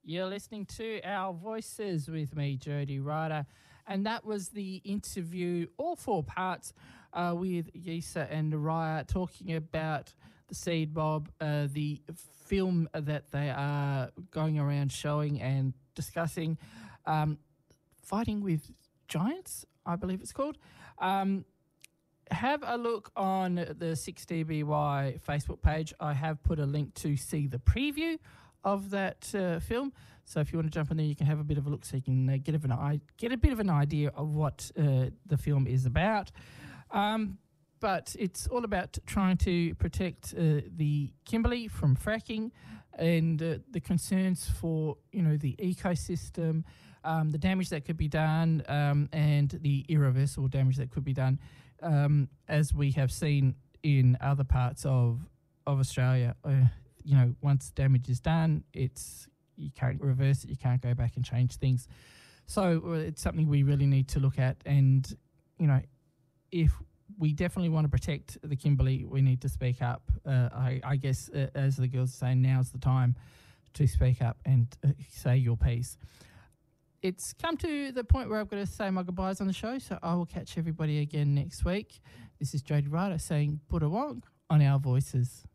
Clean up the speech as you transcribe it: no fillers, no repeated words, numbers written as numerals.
You're listening to Our Voices with me, Jody Ryder, and that was the interview, all four parts, with Yisa and Naraya talking about the Seed Mob, the film that they are going around showing and discussing, Fighting with Giants, I believe it's called. Have a look on the 6DBY Facebook page. I have put a link to see the preview of that film. So if you want to jump in there, you can have a bit of a look so you can get a bit of an idea of what the film is about. But it's all about trying to protect the Kimberley from fracking and the concerns for, the ecosystem, the damage that could be done, and the irreversible damage that could be done, as we have seen in other parts of Australia. Once damage is done, you can't reverse it, you can't go back and change things. So it's something we really need to look at. And, if we definitely want to protect the Kimberley, we need to speak up. I guess, as the girls are saying, now's the time to speak up and say your piece. It's come to the point where I've got to say my goodbyes on the show, so I will catch everybody again next week. This is Jody Ryder saying Buddha Wong on Our Voices.